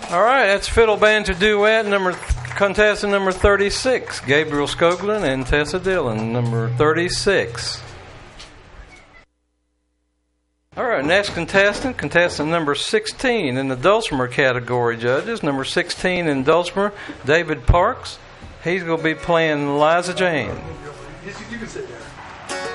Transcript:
All right, that's Fiddle Banjo Duet, contestant number 36, Gabriel Skoglund and Tessa Dillon, number 36. All right, next contestant number 16 in the dulcimer category, judges. Number 16 in dulcimer, David Parks. He's going to be playing Liza Jane. You can sit there.